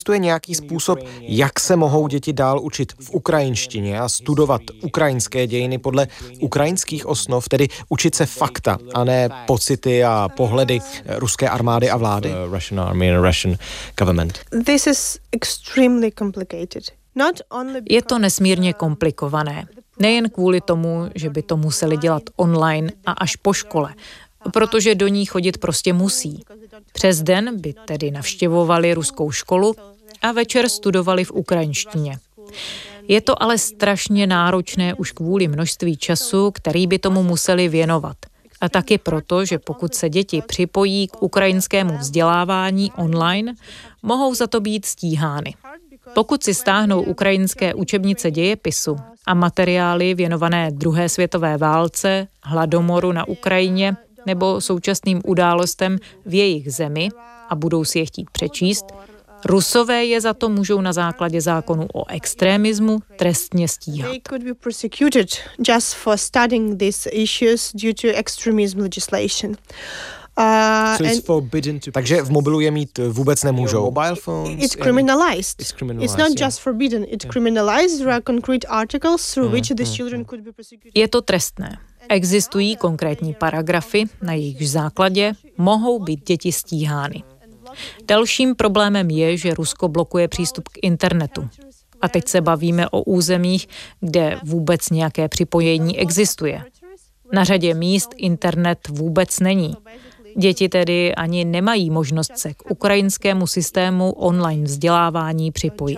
Existuje nějaký způsob, jak se mohou děti dál učit v ukrajinštině a studovat ukrajinské dějiny podle ukrajinských osnov, tedy učit se fakta a ne pocity a pohledy ruské armády a vlády? Je to nesmírně komplikované. Nejen kvůli tomu, že by to museli dělat online a až po škole, protože do ní chodit prostě musí. Přes den by tedy navštěvovali ruskou školu a večer studovali v ukrajinštině. Je to ale strašně náročné už kvůli množství času, který by tomu museli věnovat. A taky proto, že pokud se děti připojí k ukrajinskému vzdělávání online, mohou za to být stíhány. Pokud si stáhnou ukrajinské učebnice dějepisu a materiály věnované druhé světové válce, hladomoru na Ukrajině nebo současným událostem v jejich zemi a budou si je chtít přečíst, Rusové je za to můžou na základě zákonu o extremismu trestně stíhat. Takže v mobilu je mít vůbec nemůžou. Mobile phones. It's criminalized. It's not just forbidden. It's criminalized. There are concrete articles through which these children could be prosecuted. Je to trestné. Existují konkrétní paragrafy, na jejichž základě mohou být děti stíhány. Dalším problémem je, že Rusko blokuje přístup k internetu. A teď se bavíme o územích, kde vůbec nějaké připojení existuje. Na řadě míst internet vůbec není. Děti tedy ani nemají možnost se k ukrajinskému systému online vzdělávání připojit.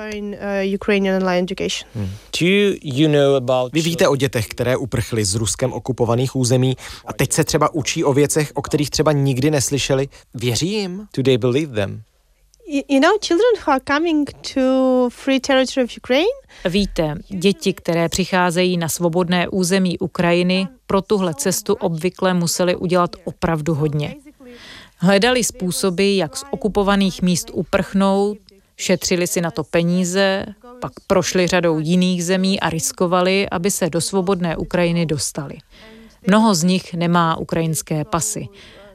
Vy víte o dětech, které uprchly z Ruskem okupovaných území a teď se třeba učí o věcech, o kterých třeba nikdy neslyšeli. Věří jim? Do they believe them? Children who are coming to free territory of Ukraine. Víte, děti, které přicházejí na svobodné území Ukrajiny, pro tuhle cestu obvykle museli udělat opravdu hodně. Hledali způsoby, jak z okupovaných míst uprchnout, šetřili si na to peníze, pak prošli řadou jiných zemí a riskovali, aby se do svobodné Ukrajiny dostali. Mnoho z nich nemá ukrajinské pasy,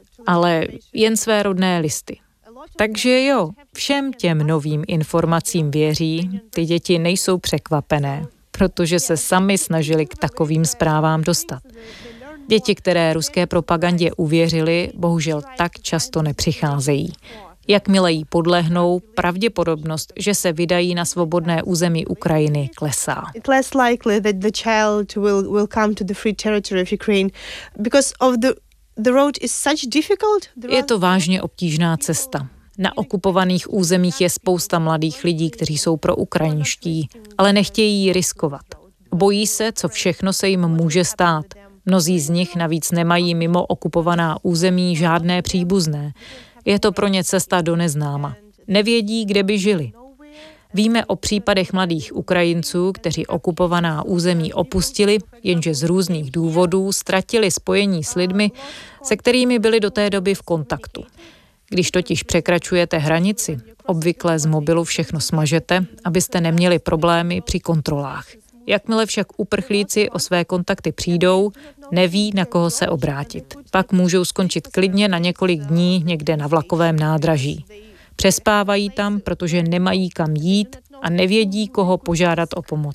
ale jen své rodné listy. Takže jo, všem těm novým informacím věří, ty děti nejsou překvapené, protože se sami snažili k takovým zprávám dostat. Děti, které ruské propagandě uvěřily, bohužel tak často nepřicházejí. Jakmile jí podlehnou, pravděpodobnost, že se vydají na svobodné území Ukrajiny, klesá. It's less likely that the child will come to the free territory of Ukraine because of the road is such difficult. Je to vážně obtížná cesta. Na okupovaných územích je spousta mladých lidí, kteří jsou proukrajinští, ale nechtějí ji riskovat. Bojí se, co všechno se jim může stát. Mnozí z nich navíc nemají mimo okupovaná území žádné příbuzné. Je to pro ně cesta do neznáma. Nevědí, kde by žili. Víme o případech mladých Ukrajinců, kteří okupovaná území opustili, jenže z různých důvodů ztratili spojení s lidmi, se kterými byli do té doby v kontaktu. Když totiž překračujete hranici, obvykle z mobilu všechno smažete, abyste neměli problémy při kontrolách. Jakmile však uprchlíci o své kontakty přijdou, neví, na koho se obrátit. Pak můžou skončit klidně na několik dní někde na vlakovém nádraží. Přespávají tam, protože nemají kam jít a nevědí, koho požádat o pomoc.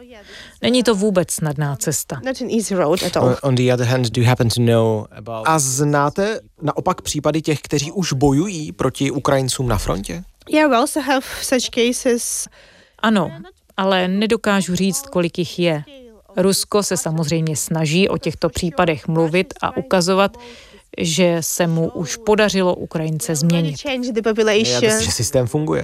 Není to vůbec snadná cesta. A znáte naopak případy těch, kteří už bojují proti Ukrajincům na frontě? Ano, ale nedokážu říct, kolik jich je. Rusko se samozřejmě snaží o těchto případech mluvit a ukazovat, že se mu už podařilo Ukrajince změnit. Že systém funguje.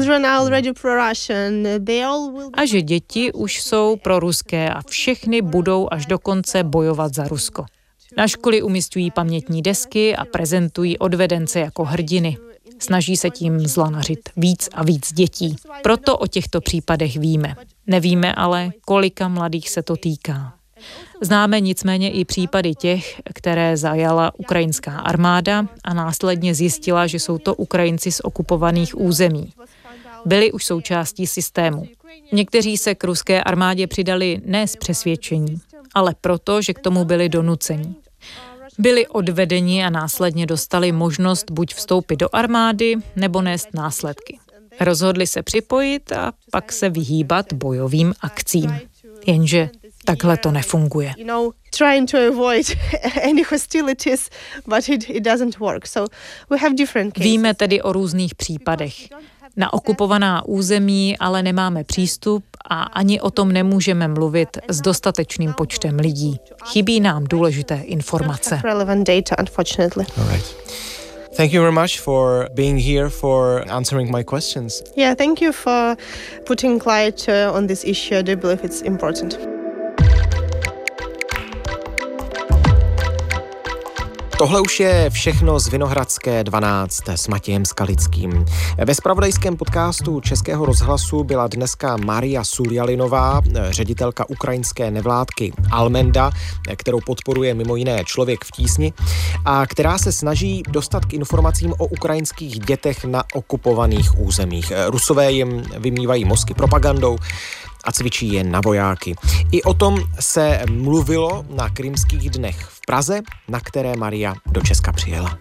A že děti už jsou proruské a všechny budou až do konce bojovat za Rusko. Na školy umisťují pamětní desky a prezentují odvedence jako hrdiny. Snaží se tím zlanařit víc a víc dětí. Proto o těchto případech víme. Nevíme ale, kolika mladých se to týká. Známe nicméně i případy těch, které zajala ukrajinská armáda a následně zjistila, že jsou to Ukrajinci z okupovaných území. Byli už součástí systému. Někteří se k ruské armádě přidali ne z přesvědčení, ale proto, že k tomu byli donuceni. Byli odvedeni a následně dostali možnost buď vstoupit do armády, nebo nést následky. Rozhodli se připojit a pak se vyhýbat bojovým akcím. Jenže takhle to nefunguje. Trying to avoid any hostilities, but it doesn't work. So we have different cases. Víme tedy o různých případech. Na okupovaná území ale nemáme přístup a ani o tom nemůžeme mluvit s dostatečným počtem lidí. Chybí nám důležité informace. Thank you very much for being here, for answering my questions. Yeah, thank you for putting light on this issue. I do believe it's important. Tohle už je všechno z Vinohradské 12 s Matějem Skalickým. Ve zpravodajském podcastu Českého rozhlasu byla dneska Maria Suljalinová, ředitelka ukrajinské nevládky Almenda, kterou podporuje mimo jiné Člověk v tísni a která se snaží dostat k informacím o ukrajinských dětech na okupovaných územích. Rusové jim vymývají mozky propagandou a cvičí je na vojáky. I o tom se mluvilo na Krymských dnech v Praze, na které Maria do Česka přijela.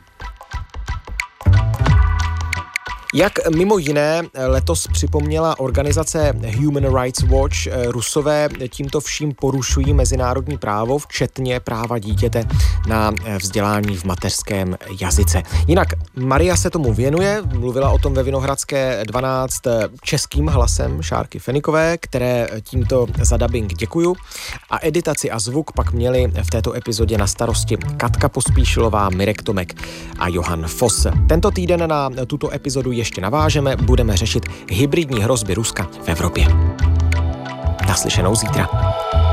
Jak mimo jiné letos připomněla organizace Human Rights Watch, Rusové tímto vším porušují mezinárodní právo, včetně práva dítěte na vzdělání v mateřském jazyce. Jinak Maria se tomu věnuje, mluvila o tom ve Vinohradské 12 českým hlasem Šárky Fenikové, které tímto za dabing děkuju. A editaci a zvuk pak měli v této epizodě na starosti Katka Pospíšilová, Mirek Tomek a Johan Foss. Tento týden na tuto epizodu ještě navážeme, budeme řešit hybridní hrozby Ruska v Evropě. Naslyšenou zítra.